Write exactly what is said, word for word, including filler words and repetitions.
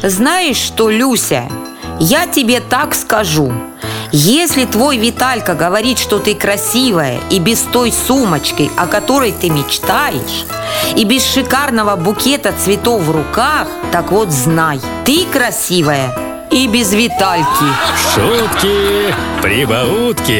Знаешь что, Люся, я тебе так скажу. Если твой Виталька говорит, что ты красивая и без той сумочки, о которой ты мечтаешь, и без шикарного букета цветов в руках, так вот знай, ты красивая и без Витальки. Шутки, прибаутки.